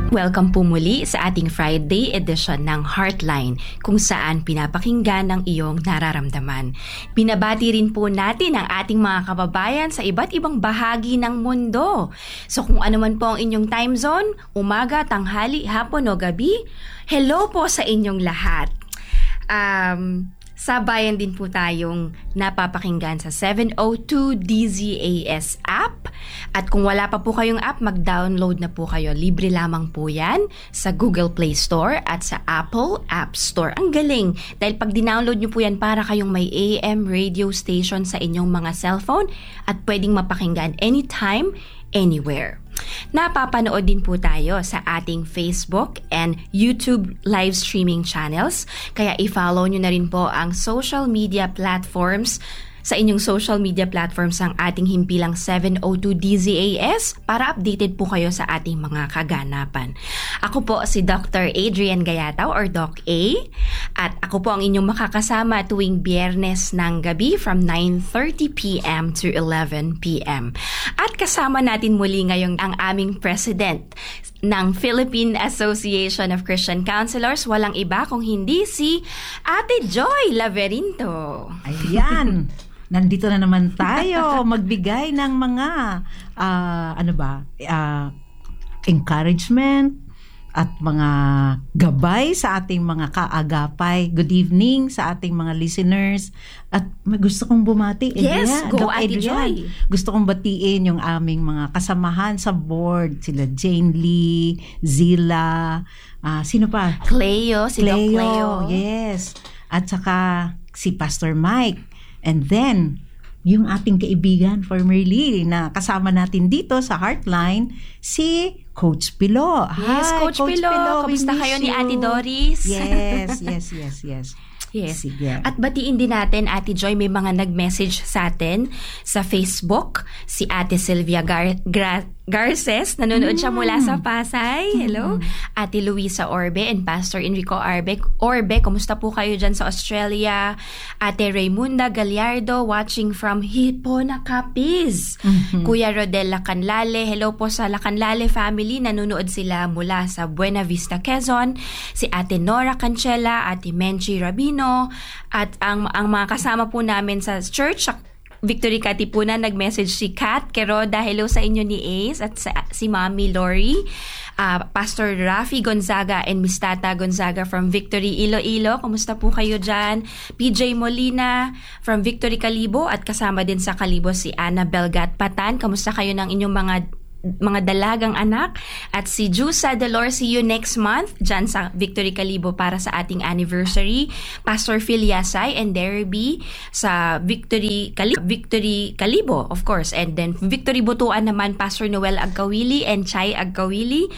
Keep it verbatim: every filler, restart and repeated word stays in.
Welcome po muli sa ating Friday edition ng Heartline, kung saan pinapakinggan ang iyong nararamdaman. Binabati rin po natin ang ating mga kababayan sa iba't ibang bahagi ng mundo. So kung ano man po ang inyong time zone, umaga, tanghali, hapon o gabi, hello po sa inyong lahat. Um... Sabayan din po tayong napapakinggan sa seven oh two D Z A S app. At kung wala pa po kayong app, mag-download na po kayo. Libre lamang po yan sa Google Play Store at sa Apple App Store. Ang galing! Dahil pag dinownload nyo po yan, para kayong may A M radio station sa inyong mga cellphone at pwedeng mapakinggan anytime, anywhere. Napapanood din po tayo sa ating Facebook and YouTube live streaming channels. Kaya i-follow nyo na rin po ang social media platforms sa inyong social media platforms ang ating himpilang seven oh two D Z A S para updated po kayo sa ating mga kaganapan. Ako po si Doctor Adrian Gayataw or Doc A, at ako po ang inyong makakasama tuwing Biyernes ng gabi from nine thirty p.m. to eleven p.m. At kasama natin muli ngayon ang aming President ng Philippine Association of Christian Counselors, walang iba kung hindi si Ate Joy Laverinto. Ayan! Nandito na naman tayo magbigay ng mga uh, ano ba uh, encouragement at mga gabay sa ating mga kaagapay. Good evening sa ating mga listeners. At may gusto kong bumati. Yes, Edria, go Doc Ate Adrian. Joy. Gusto kong batiin yung aming mga kasamahan sa board. Sila Jane Lee, Zila, uh, sino pa? Cleo, si Doc Cleo. Yes. At saka si Pastor Mike. And then, yung ating kaibigan, formerly, na kasama natin dito sa Heartline, si Coach Pilo. Yes, Hi, Coach, Coach Pilo. Pilo. Kamusta kayo ni Ate Doris? Yes, yes, yes, yes. Yes. Sige. At batiin din natin, Ate Joy, may mga nag-message sa atin sa Facebook. Si Ate Sylvia Gar- Gra- Garces, nanonood mm. siya mula sa Pasay. Hello. Mm. Ate Luisa Orbe and Pastor Enrico Orbe. Orbe, kumusta po kayo dyan sa Australia? Ate Raymunda Gallardo, watching from Hipona, Capiz. Mm-hmm. Kuya Rodel Lacanlale, hello po sa Lacanlale family. Nanonood sila mula sa Buena Vista, Quezon. Si Ate Nora Cancela, Ate Menchi Rabino, at ang, ang mga kasama po namin sa church, Victory Katipunan, nag-message si Kat Keroda, hello sa inyo ni Ace, at sa, si Mami Lori, uh, Pastor Rafi Gonzaga and Miss Tata Gonzaga from Victory Iloilo, kumusta po kayo dyan? P J Molina from Victory Kalibo, at kasama din sa Kalibo si Ana Belgat Patan, kumusta kayo ng inyong mga mga dalagang anak? At si Jusa Delor, see you next month dyan sa Victory Kalibo para sa ating anniversary. Pastor Phil Yasay and Derby sa Victory Kalibo, Victory Kalibo, of course. And then Victory Butuan naman, Pastor Noel Agkawili and Chay Agkawili.